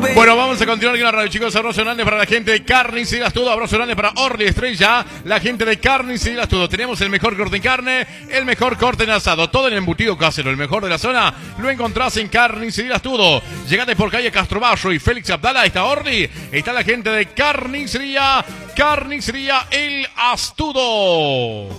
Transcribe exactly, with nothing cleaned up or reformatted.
Bueno, vamos a continuar con la radio, chicos. Abrazo grande para la gente de Carnicería Astudo. Abrazo grande para Orly Estrella, la gente de Carnicería Astudo. Tenemos el mejor corte en carne, el mejor corte en asado, todo en embutido casero, el mejor de la zona. Lo encontrás en Carnicería Astudo. Llegate por calle Castroballo y Félix Abdala. Está Orly, está la gente de Carnicería, Carnicería El Astudo.